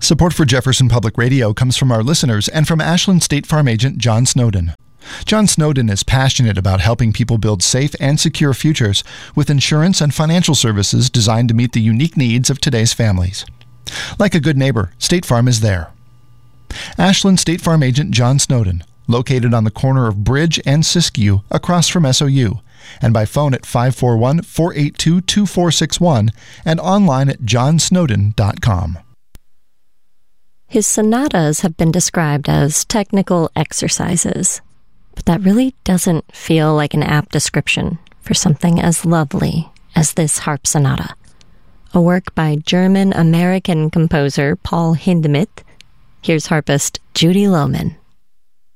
Support for Jefferson Public Radio comes from our listeners and from Ashland State Farm agent John Snowden. John Snowden is passionate about helping people build safe and secure futures with insurance and financial services designed to meet the unique needs of today's families. Like a good neighbor, State Farm is there. Ashland State Farm agent John Snowden, located on the corner of Bridge and Siskiyou across from SOU, and by phone at 541-482-2461 and online at johnsnowden.com. His sonatas have been described as technical exercises, but that really doesn't feel like an apt description for something as lovely as this harp sonata, a work by German-American composer Paul Hindemith. Here's harpist Judy Lohman.